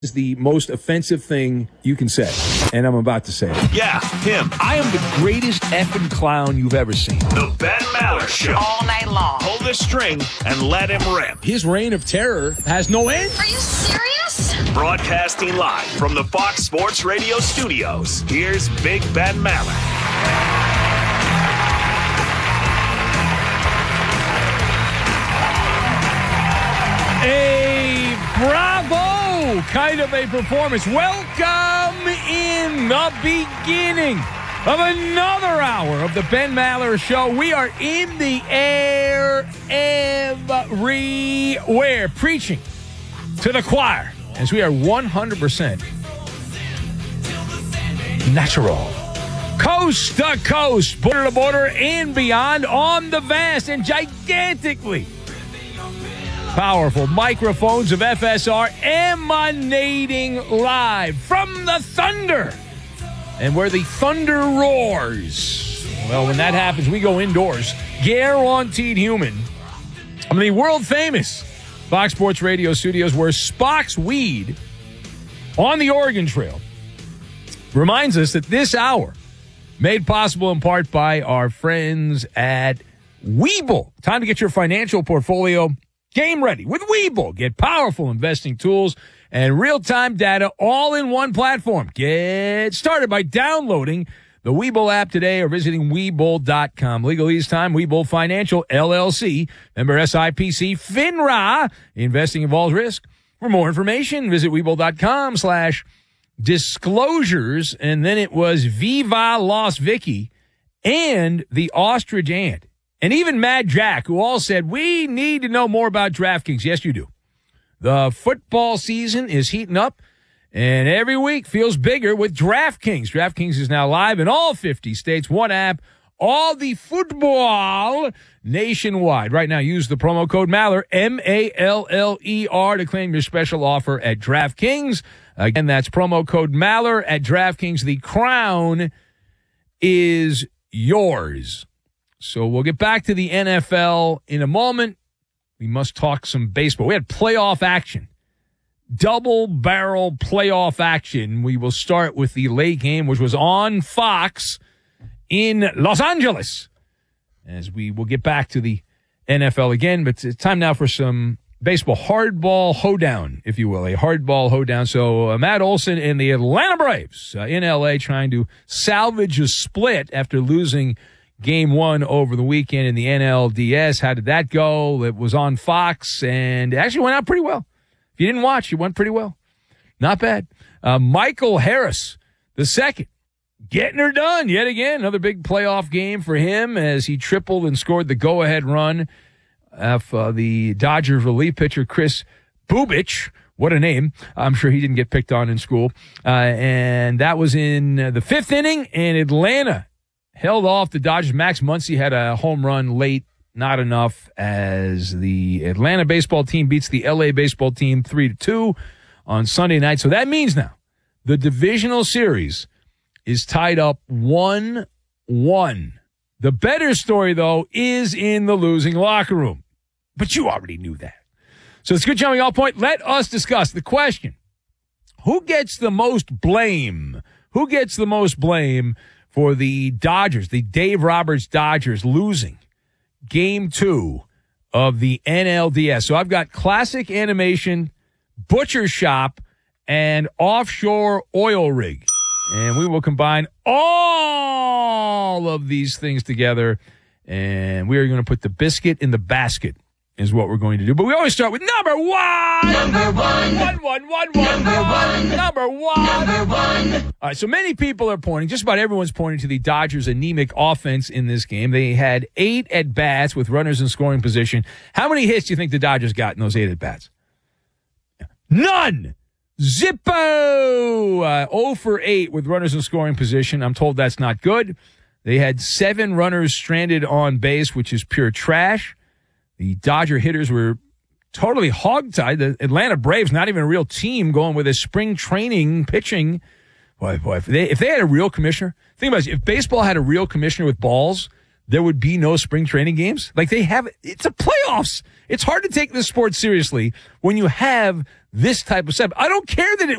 is the most offensive thing you can say, and I'm about to say it. Yeah, him. I am the greatest effing clown you've ever seen. The Ben Maller Show. All night long. Pull the string and let him rip. His reign of terror has no end. Are you serious? Broadcasting live from the Fox Sports Radio studios, here's Big Ben Maller. A bravo kind of a performance. Welcome in the beginning of another hour of the Ben Maller Show. We are in the air everywhere, preaching to the choir, as we are 100% natural. Coast to coast, border to border, and beyond on the vast and gigantically powerful microphones of FSR, emanating live from the thunder. And where the thunder roars, well, when that happens, we go indoors. Guaranteed human. I'm in the world-famous Fox Sports Radio studios, where Spock's Weed on the Oregon Trail reminds us that this hour, made possible in part by our friends at Webull. Time to get your financial portfolio game ready with Webull. Get powerful investing tools and real-time data all in one platform. Get started by downloading the Webull app today or visiting Webull.com. Legalese time, Webull Financial, LLC. Member SIPC, FINRA. Investing involves risk. For more information, visit Webull.com/disclosures. And then it was Viva Las Vicky and the Ostrich Ant. And even Mad Jack, who all said, we need to know more about DraftKings. Yes, you do. The football season is heating up, and every week feels bigger with DraftKings. DraftKings is now live in all 50 states. One app, all the football nationwide. Right now, use the promo code Maller, M-A-L-L-E-R, to claim your special offer at DraftKings. Again, that's promo code Maller at DraftKings. The crown is yours. So we'll get back to the NFL in a moment. We must talk some baseball. We had playoff action, double-barrel playoff action. We will start with the late game, which was on Fox in Los Angeles, as we will get back to the NFL again. But it's time now for some baseball hardball hoedown, if you will, a hardball hoedown. So Matt Olson and the Atlanta Braves in L.A. trying to salvage a split after losing Game 1 over the weekend in the NLDS. How did that go? It was on Fox, and it actually went out pretty well. If you didn't watch, it went pretty well. Not bad. Michael Harris, the second, getting her done yet again. Another big playoff game for him as he tripled and scored the go-ahead run of the Dodgers relief pitcher Chris Bubich. What a name. I'm sure he didn't get picked on in school. And that was in the fifth inning, and Atlanta held off the Dodgers. Max Muncy had a home run late, not enough, as the Atlanta baseball team beats the LA baseball team 3-2 on Sunday night. So that means now the divisional series is tied up 1-1. The better story, though, is in the losing locker room. But you already knew that. So it's a good jumping off point. Let us discuss the question. Who gets the most blame? Who gets the most blame for the Dodgers, the Dave Roberts Dodgers, losing Game 2 of the NLDS? So I've got classic animation, butcher shop, and offshore oil rig. And we will combine all of these things together, and we are going to put the biscuit in the basket is what we're going to do. But we always start with number one. Number one. Number one. All right, so many people are pointing, just about everyone's pointing to the Dodgers' anemic offense in this game. They had 8 at-bats with runners in scoring position. How many hits do you think the Dodgers got in those 8 at-bats? None. Zippo. 0 for 8 with runners in scoring position. I'm told that's not good. They had 7 runners stranded on base, which is pure trash. The Dodger hitters were totally hogtied. The Atlanta Braves, not even a real team, going with a spring training pitching. Boy, if they had a real commissioner, think about it. If baseball had a real commissioner with balls, there would be no spring training games? Like it's a playoffs. It's hard to take this sport seriously when you have this type of stuff. I don't care that it